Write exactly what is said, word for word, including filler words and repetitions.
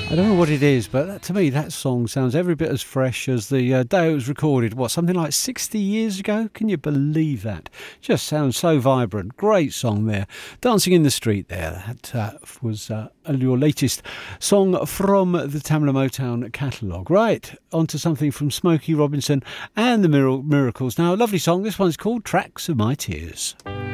I don't know what it is, but that, to me, that song sounds every bit as fresh as the uh, day it was recorded. What, something like sixty years ago? Can you believe that? Just sounds so vibrant. Great song there. Dancing in the Street there. That uh, was uh, your latest song from the Tamla Motown catalogue. Right, on to something from Smokey Robinson and the Mir- Miracles. Now, a lovely song. This one's called Tracks of My Tears.